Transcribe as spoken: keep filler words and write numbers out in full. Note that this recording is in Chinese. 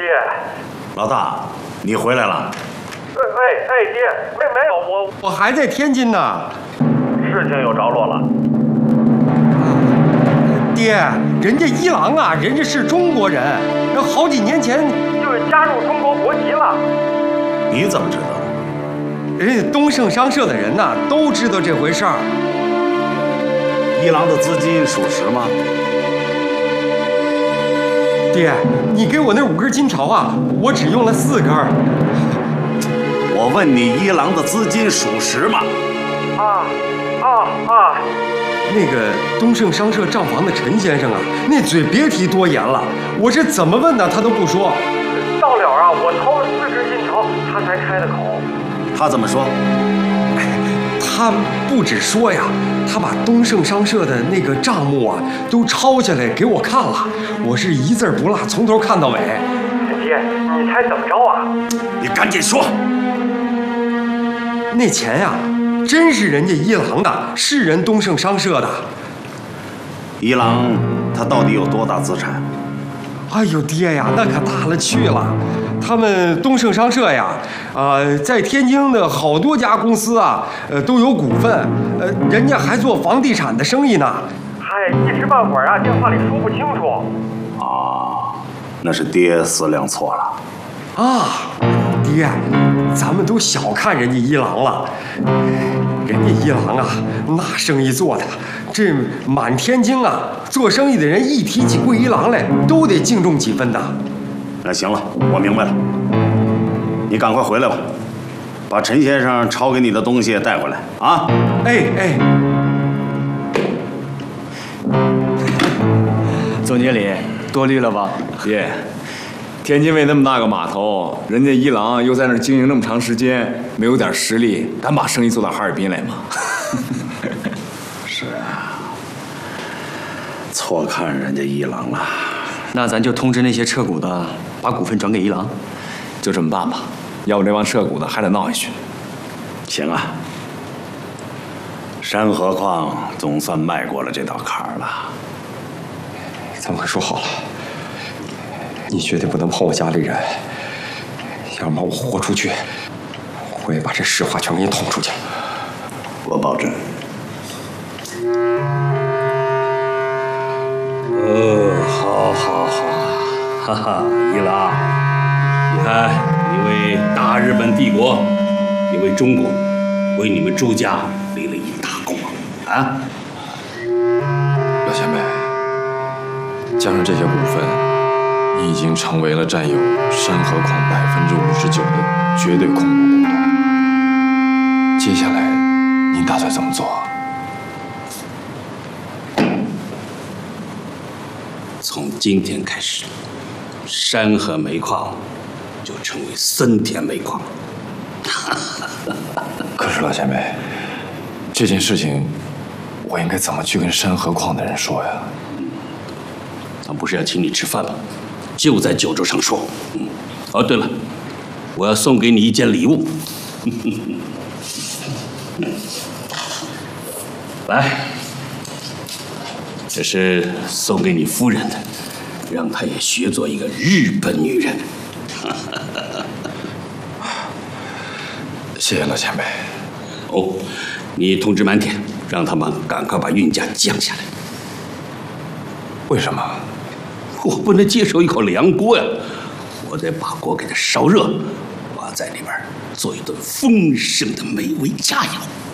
老大，你回来了？ 哎哎哎，爹，没没有我， 我还在天津呢。 事情有着落了。 爹，人家伊朗啊，人家是中国人，好几年前就是加入中国国籍了。 你怎么知道？ 人家东盛商社的人呐、啊，都知道这回事儿。 伊朗的资金属实吗？ 爹，你给我那五根金条啊，我只用了四根。 我问你，伊朗的资金属实吗？ 啊啊啊！ 那个东盛商社账房的陈先生啊，那嘴别提多严了，我这怎么问呢，他都不说。 到了啊，我掏了四根金条，他才开的口。 他怎么说？ 他不止说呀，他把东盛商社的那个账目啊都抄下来给我看了，我是一字不落，从头看到尾。 爹，你猜怎么着啊？ 你赶紧说。 那钱呀、啊，真是人家伊朗的，是人东盛商社的。 伊朗他到底有多大资产？ 哎呦爹呀，那可大了去了。他们东盛商社呀，呃，在天津的好多家公司啊，呃，都有股份，呃，人家还做房地产的生意呢。 嗨，一时半会儿啊，电话里说不清楚。 啊，那是爹思量错了。 啊，爹，咱们都小看人家伊朗了。人家伊朗啊，那生意做的，这满天津啊，做生意的人一提起桂一郎来，都得敬重几分的。 那行了，我明白了。你赶快回来吧，把陈先生抄给你的东西带回来啊！ 哎哎， 总经理多虑了吧？ 爹，天津卫那么大个码头，人家伊朗又在那儿经营那么长时间，没有点实力，敢把生意做到哈尔滨来吗？ 是啊，错看人家伊朗了。 那咱就通知那些撤股的，把股份转给伊朗， 就这么办吧，要不这帮撤股的还得闹下去。 行啊，山河矿总算迈过了这道坎儿了。 咱们可说好了，你绝对不能碰我家里人，要么我豁出去，我也把这实话全给你捅出去。 我保证。 哦，好，好，好，哈哈，伊朗，你看，你为大日本帝国，也为中国，为你们朱家立了一大功啊！ 老前辈，加上这些股份，你已经成为了占有山河矿百分之五十九的绝对控股股东。接下来，您打算怎么做？ 从今天开始，山河煤矿就成为森田煤矿。 可是老前辈，这件事情我应该怎么去跟山河矿的人说呀？ 他不是要请你吃饭吗？就在酒桌上说。嗯。哦，对了，我要送给你一件礼物。来，这是送给你夫人的，让她也学做一个日本女人。 谢谢老前辈。 哦，你通知满田，让他们赶快把运价降下来。 为什么？ 我不能接受一口凉锅呀，我得把锅给它烧热，我要在里边做一顿丰盛的美味佳肴。